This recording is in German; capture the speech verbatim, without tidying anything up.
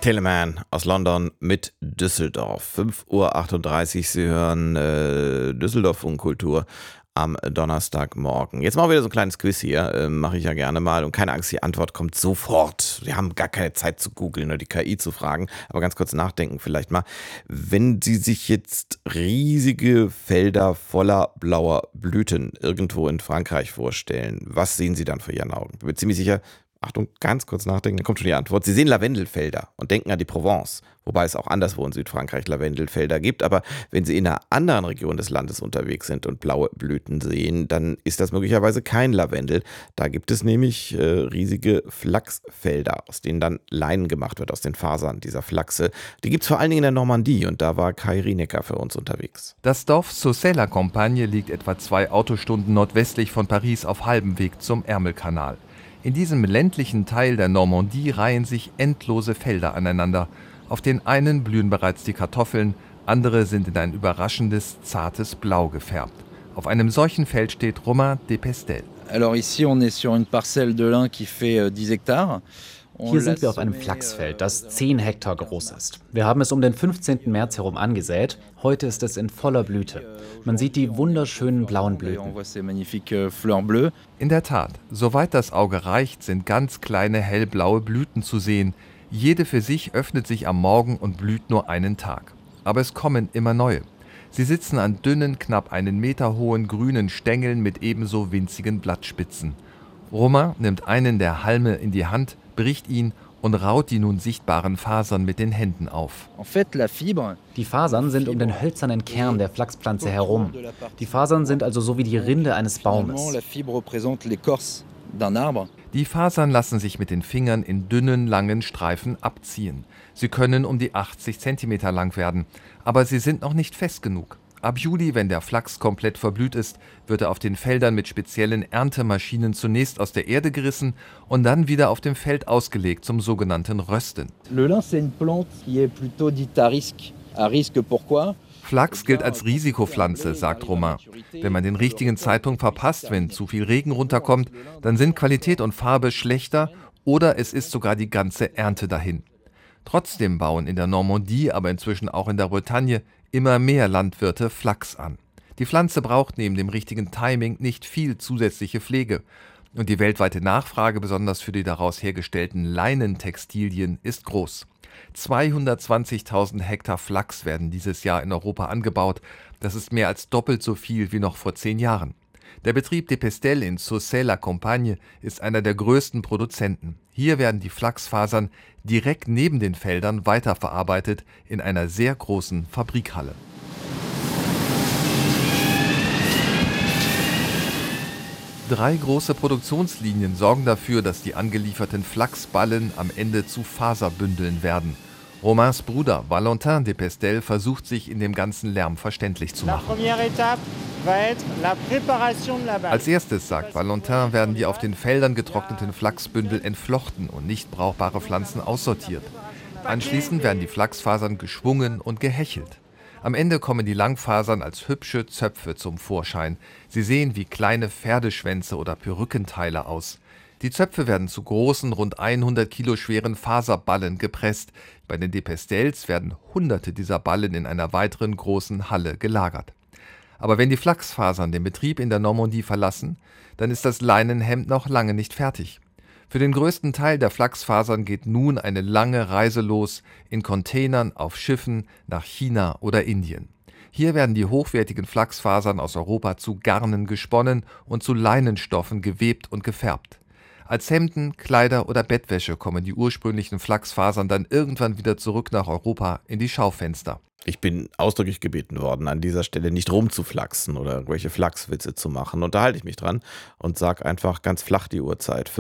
Telemann aus London mit Düsseldorf. fünf Uhr achtunddreißig, Sie hören äh, Düsseldorf Funkkultur am Donnerstagmorgen. Jetzt machen wir wieder so ein kleines Quiz hier, äh, mache ich ja gerne mal. Und keine Angst, die Antwort kommt sofort. Wir haben gar keine Zeit zu googeln oder die K I zu fragen, aber ganz kurz nachdenken vielleicht mal. Wenn Sie sich jetzt riesige Felder voller blauer Blüten irgendwo in Frankreich vorstellen, was sehen Sie dann vor Ihren Augen? Ich bin ziemlich sicher, Achtung, ganz kurz nachdenken, dann kommt schon die Antwort. Sie sehen Lavendelfelder und denken an die Provence, wobei es auch anderswo in Südfrankreich Lavendelfelder gibt. Aber wenn Sie in einer anderen Region des Landes unterwegs sind und blaue Blüten sehen, dann ist das möglicherweise kein Lavendel. Da gibt es nämlich äh, riesige Flachsfelder, aus denen dann Leinen gemacht wird, aus den Fasern dieser Flachse. Die gibt es vor allen Dingen in der Normandie und da war Kai Rienecker für uns unterwegs. Das Dorf Saucey-la-Campagne liegt etwa zwei Autostunden nordwestlich von Paris auf halbem Weg zum Ärmelkanal. In diesem ländlichen Teil der Normandie reihen sich endlose Felder aneinander. Auf den einen blühen bereits die Kartoffeln, andere sind in ein überraschendes, zartes Blau gefärbt. Auf einem solchen Feld steht Romain Depestel. Alors ici on est sur une parcelle de lin qui fait euh, dix hectares. Hier sind wir auf einem Flachsfeld, das zehn Hektar groß ist. Wir haben es um den fünfzehnten März herum angesät. Heute ist es in voller Blüte. Man sieht die wunderschönen blauen Blüten. In der Tat, soweit das Auge reicht, sind ganz kleine hellblaue Blüten zu sehen. Jede für sich öffnet sich am Morgen und blüht nur einen Tag. Aber es kommen immer neue. Sie sitzen an dünnen, knapp einen Meter hohen grünen Stängeln mit ebenso winzigen Blattspitzen. Romain nimmt einen der Halme in die Hand, bricht ihn und raut die nun sichtbaren Fasern mit den Händen auf. Die Fasern sind um den hölzernen Kern der Flachspflanze herum. Die Fasern sind also so wie die Rinde eines Baumes. Die Fasern lassen sich mit den Fingern in dünnen, langen Streifen abziehen. Sie können um die achtzig Zentimeter lang werden, aber sie sind noch nicht fest genug. Ab Juli, wenn der Flachs komplett verblüht ist, wird er auf den Feldern mit speziellen Erntemaschinen zunächst aus der Erde gerissen und dann wieder auf dem Feld ausgelegt zum sogenannten Rösten. Flachs gilt als Risikopflanze, sagt Romain. Wenn man den richtigen Zeitpunkt verpasst, wenn zu viel Regen runterkommt, dann sind Qualität und Farbe schlechter oder es ist sogar die ganze Ernte dahin. Trotzdem bauen in der Normandie, aber inzwischen auch in der Bretagne, immer mehr Landwirte Flachs an. Die Pflanze braucht neben dem richtigen Timing nicht viel zusätzliche Pflege. Und die weltweite Nachfrage, besonders für die daraus hergestellten Leinentextilien, ist groß. zweihundertzwanzigtausend Hektar Flachs werden dieses Jahr in Europa angebaut. Das ist mehr als doppelt so viel wie noch vor zehn Jahren. Der Betrieb Depestel in Saucey-la-Campagne ist einer der größten Produzenten. Hier werden die Flachsfasern direkt neben den Feldern weiterverarbeitet in einer sehr großen Fabrikhalle. Drei große Produktionslinien sorgen dafür, dass die angelieferten Flachsballen am Ende zu Faserbündeln werden. Romains Bruder Valentin Depestel versucht sich in dem ganzen Lärm verständlich zu machen. Als erstes, sagt Valentin, werden die auf den Feldern getrockneten Flachsbündel entflochten und nicht brauchbare Pflanzen aussortiert. Anschließend werden die Flachsfasern geschwungen und gehechelt. Am Ende kommen die Langfasern als hübsche Zöpfe zum Vorschein. Sie sehen wie kleine Pferdeschwänze oder Perückenteile aus. Die Zöpfe werden zu großen, rund hundert Kilo schweren Faserballen gepresst. Bei den Depestels werden Hunderte dieser Ballen in einer weiteren großen Halle gelagert. Aber wenn die Flachsfasern den Betrieb in der Normandie verlassen, dann ist das Leinenhemd noch lange nicht fertig. Für den größten Teil der Flachsfasern geht nun eine lange Reise los, in Containern, auf Schiffen, nach China oder Indien. Hier werden die hochwertigen Flachsfasern aus Europa zu Garnen gesponnen und zu Leinenstoffen gewebt und gefärbt. Als Hemden, Kleider oder Bettwäsche kommen die ursprünglichen Flachsfasern dann irgendwann wieder zurück nach Europa in die Schaufenster. Ich bin ausdrücklich gebeten worden, an dieser Stelle nicht rumzuflachsen oder irgendwelche Flachswitze zu machen. Und da halte ich mich dran und sage einfach ganz flach die Uhrzeit.